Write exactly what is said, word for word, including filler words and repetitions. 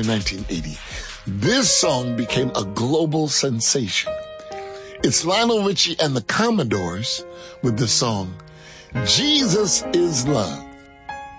in nineteen eighty. This song became a global sensation. It's Lionel Richie and the Commodores with the song, Jesus is Love.